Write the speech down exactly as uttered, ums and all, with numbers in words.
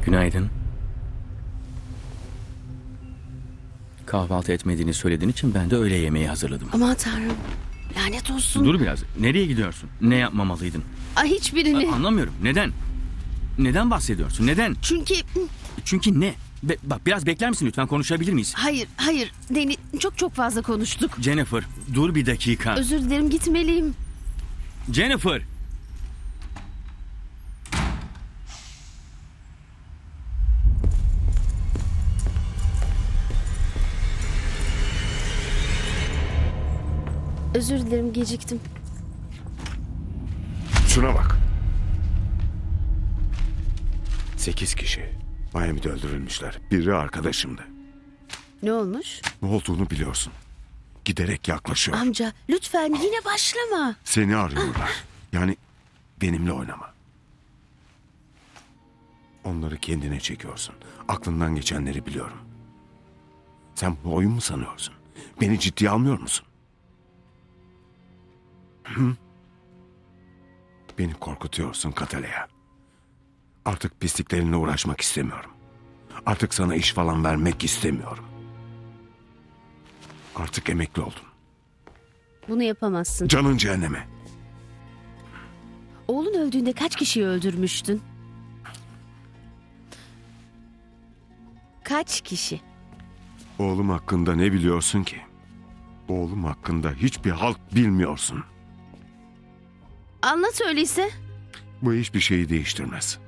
Günaydın. Kahvaltı etmediğini söylediğin için ben de öğle yemeği hazırladım. Aman tanrım. Lanet olsun. Dur biraz. Nereye gidiyorsun? Ne yapmamalıydın? Ay hiçbirini. A- anlamıyorum. Neden? Neden bahsediyorsun? Neden? Çünkü Çünkü ne? Be- bak biraz bekler misin lütfen, konuşabilir miyiz? hayır hayır Deni çok çok fazla konuştuk. Jennifer, dur bir dakika. Özür dilerim, gitmeliyim. Jennifer! Özür dilerim, geciktim. Şuna bak. Sekiz kişi Miami'de öldürülmüşler. Biri arkadaşımdı. Ne olmuş? Ne olduğunu biliyorsun. Giderek yaklaşıyor. Amca lütfen yine başlama. Seni arıyorlar. Yani benimle oynama. Onları kendine çekiyorsun. Aklından geçenleri biliyorum. Sen bu oyun mu sanıyorsun? Beni ciddiye almıyor musun? Hı? Beni korkutuyorsun Kataleya. Artık pisliklerinle uğraşmak istemiyorum. Artık sana iş falan vermek istemiyorum. Artık emekli oldun. Bunu yapamazsın. Canın cehenneme. Oğlun öldüğünde kaç kişiyi öldürmüştün? Kaç kişi? Oğlum hakkında ne biliyorsun ki? Oğlum hakkında hiçbir halt bilmiyorsun. Anlat öyleyse. Bu hiçbir şeyi değiştirmez.